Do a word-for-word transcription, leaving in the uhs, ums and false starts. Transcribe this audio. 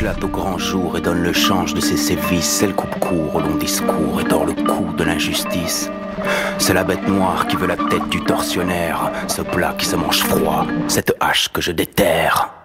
éclate au grand jour et donne le change de ses sévices. C'est le coupe court au long discours et dort le coup de l'injustice. C'est la bête noire qui veut la tête du tortionnaire, ce plat qui se mange froid, cette hache que je déterre.